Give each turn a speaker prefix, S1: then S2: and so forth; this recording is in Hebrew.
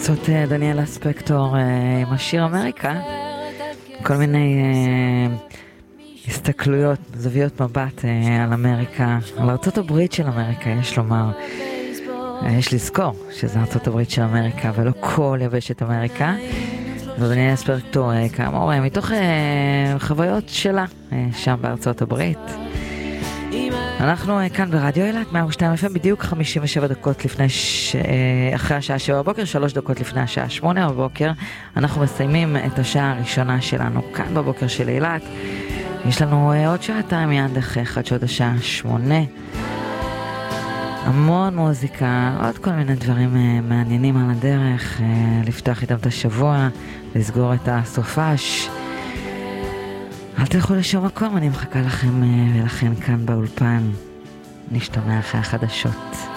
S1: זאת דניאלה ספקטור עם השיר אמריקה, כל מיני הסתכלויות, זוויות מבט על אמריקה, על ארצות הברית של אמריקה, יש לומר. יש לזכור שזה ארצות הברית של אמריקה ולא כל יבשת אמריקה. ודניאלה ספקטור כאמור מתוך חוויות שלה שם בארצות הברית. אנחנו כאן ברדיו אילת 102 FM, בדיוק 57 דקות לפני אחרי השעה 7 בבוקר, 3 דקות לפני השעה 8 בבוקר. אנחנו מסיימים את השעה הראשונה שלנו כאן בבוקר של אילת. יש לנו עוד שעתיים מיד אחרי חדשות השעה 8. המון מוזיקה, עוד כל מיני דברים מעניינים על הדרך, לפתוח איתם את השבוע, לסגור את הסופש. אל תלכו לשום מקום, אני מחכה לכם ולכן כאן באולפן. נשתמע אחרי החדשות.